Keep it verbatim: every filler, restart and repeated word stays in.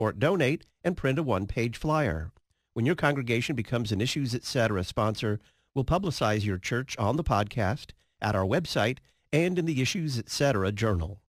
or donate and print a one-page flyer. When your congregation becomes an Issues Etc. sponsor, we'll publicize your church on the podcast, at our website, and in the Issues Etc. journal.